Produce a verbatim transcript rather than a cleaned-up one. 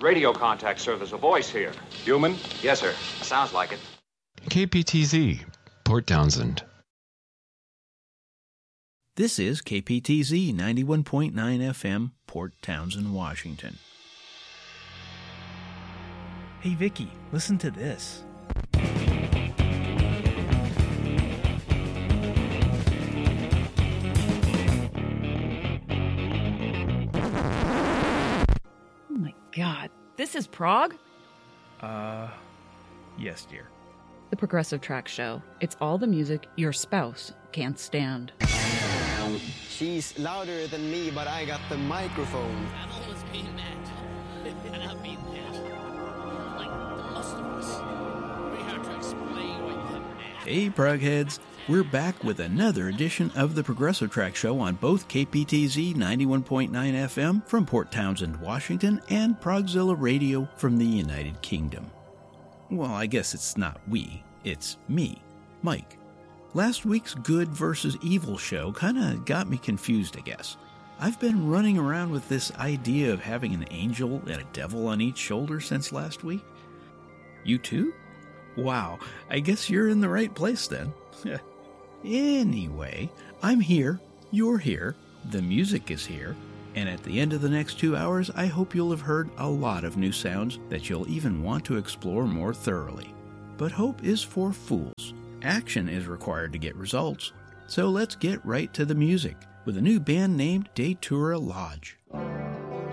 Radio contact, sir. There's a voice here. Human? Yes, sir. Sounds like it. K P T Z, Port Townsend. This is K P T Z ninety-one point nine F M, Port Townsend, Washington. Hey, Vicky, listen to this. Oh my God. This is prog? Uh, yes, dear. The Progressive Track Show. It's all the music your spouse can't stand. She's louder than me, but I got the microphone. I've always been that. And I've been that. Like the most of us. We have to explain what you have now. Hey, progheads. We're back with another edition of the Progressive Track Show on both K P T Z ninety-one point nine F M from Port Townsend, Washington, and Progzilla Radio from the United Kingdom. Well, I guess it's not we, it's me, Mike. Last week's good versus evil show kind of got me confused, I guess. I've been running around with this idea of having an angel and a devil on each shoulder since last week. You too? Wow, I guess you're in the right place then. Anyway, I'm here, you're here, the music is here, and at the end of the next two hours, I hope you'll have heard a lot of new sounds that you'll even want to explore more thoroughly. But hope is for fools. Action is required to get results. So let's get right to the music with a new band named Datura Lodge.